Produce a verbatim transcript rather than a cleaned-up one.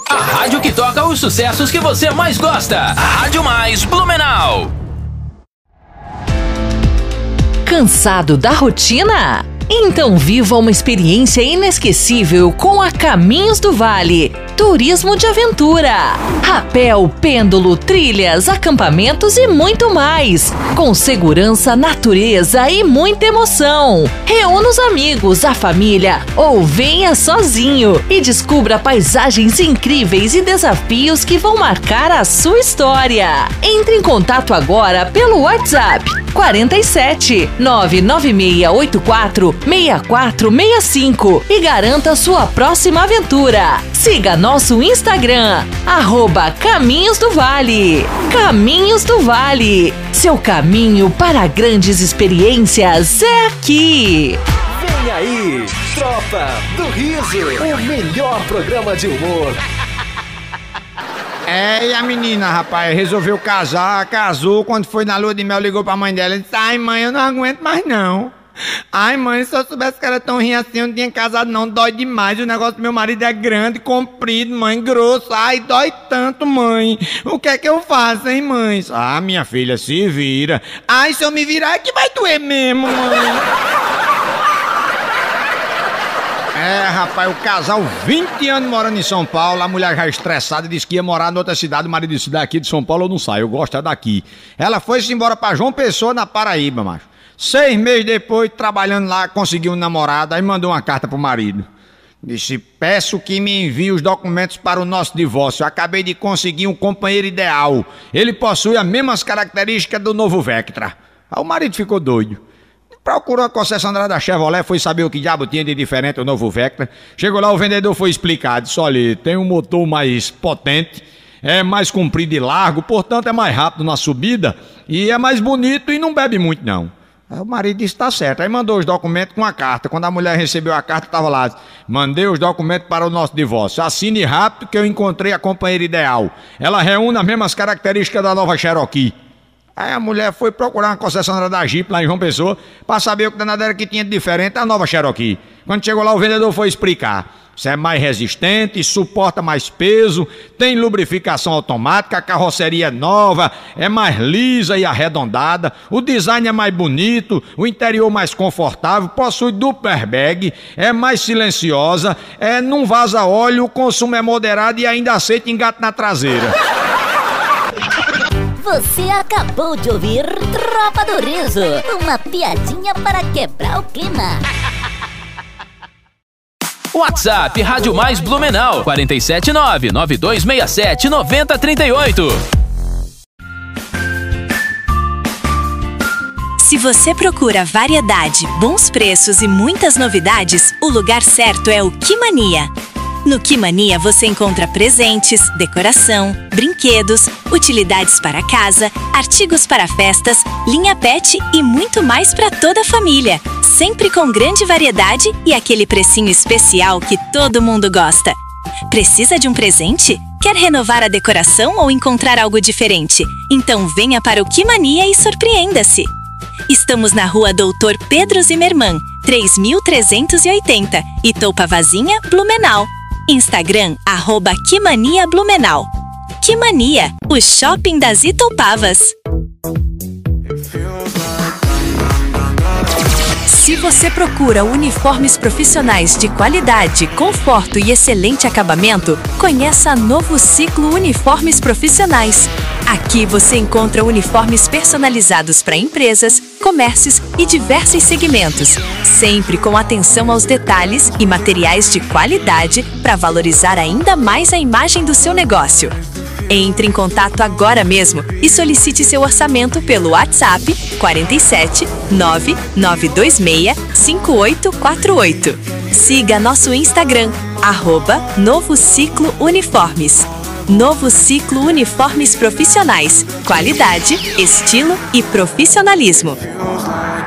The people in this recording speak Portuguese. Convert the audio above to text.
A rádio que toca os sucessos que você mais gosta. A Rádio Mais Blumenau. Cansado da rotina? Então viva uma experiência inesquecível com a Caminhos do Vale. Turismo de aventura, rapel, pêndulo, trilhas, acampamentos e muito mais. Com segurança, natureza e muita emoção. Reúna os amigos, a família ou venha sozinho e descubra paisagens incríveis e desafios que vão marcar a sua história. Entre em contato agora pelo WhatsApp quarenta e sete, nove nove seis oito quatro, seis quatro seis cinco e garanta sua próxima aventura. Siga nosso Instagram, arroba Caminhos do Vale. Caminhos do Vale, seu caminho para grandes experiências é aqui. Vem aí, Tropa do Riso, o melhor programa de humor. É, e a menina, rapaz, resolveu casar, casou, quando foi na lua de mel, ligou pra mãe dela e disse: ai, mãe, eu não aguento mais não. Ai, mãe, se eu soubesse que era tão ruim assim, eu não tinha casado não, dói demais, o negócio do meu marido é grande, comprido, mãe, grosso, ai, dói tanto, mãe, o que é que eu faço, hein, mãe? Ah, minha filha, se vira. Ai, se eu me virar é que vai doer mesmo, mãe. É, rapaz, o casal, vinte anos morando em São Paulo, a mulher já estressada disse que ia morar em outra cidade, o marido disse: daqui de São Paulo eu não saio, eu gosto é daqui. Ela foi-se embora pra João Pessoa, na Paraíba, macho. Seis meses depois, trabalhando lá, conseguiu um namorado, aí mandou uma carta pro marido. Disse: peço que me envie os documentos para o nosso divórcio, eu acabei de conseguir um companheiro ideal, ele possui as mesmas características do novo Vectra. Aí o marido ficou doido. Procurou a concessionária da Chevrolet, foi saber o que diabo tinha de diferente o novo Vectra. Chegou lá, o vendedor foi explicar, disse: olha, tem um motor mais potente, é mais comprido e largo, portanto é mais rápido na subida e é mais bonito e não bebe muito não. Aí o marido disse: tá certo. Aí mandou os documentos com a carta. Quando a mulher recebeu a carta, estava lá: mandei os documentos para o nosso divórcio, assine rápido que eu encontrei a companheira ideal, ela reúne as mesmas características da nova Cherokee. Aí a mulher foi procurar uma concessionária da Jeep lá em João Pessoa para saber o que danado era que tinha de diferente a nova Cherokee. Quando chegou lá, o vendedor foi explicar: isso é mais resistente, suporta mais peso, tem lubrificação automática, a carroceria é nova, é mais lisa e arredondada, o design é mais bonito, o interior mais confortável, possui duplo airbag, é mais silenciosa, é, não vaza óleo, o consumo é moderado e ainda aceita engate na traseira. Você acabou de ouvir Tropa do Riso, uma piadinha para quebrar o clima. WhatsApp Rádio Mais Blumenau quatro sete nove, nove dois seis sete, nove zero três oito. Se você procura variedade, bons preços e muitas novidades, o lugar certo é o Quimania. No Quimania você encontra presentes, decoração, brinquedos, utilidades para casa, artigos para festas, linha pet e muito mais para toda a família. Sempre com grande variedade e aquele precinho especial que todo mundo gosta. Precisa de um presente? Quer renovar a decoração ou encontrar algo diferente? Então venha para o Quimania e surpreenda-se! Estamos na rua Doutor Pedro Zimmermann, três mil trezentos e oitenta, Itopavazinha, Blumenau. Instagram, arroba Quimania Blumenau. Quimania, o shopping das Itopavas. Se você procura uniformes profissionais de qualidade, conforto e excelente acabamento, conheça a Novo Ciclo Uniformes Profissionais. Aqui você encontra uniformes personalizados para empresas, comércios e diversos segmentos, sempre com atenção aos detalhes e materiais de qualidade para valorizar ainda mais a imagem do seu negócio. Entre em contato agora mesmo e solicite seu orçamento pelo WhatsApp quarenta e sete, nove nove dois seis, cinco oito quatro oito. Siga nosso Instagram, arroba Novo Ciclo Uniformes. Novo Ciclo Uniformes Profissionais. Qualidade, estilo e profissionalismo.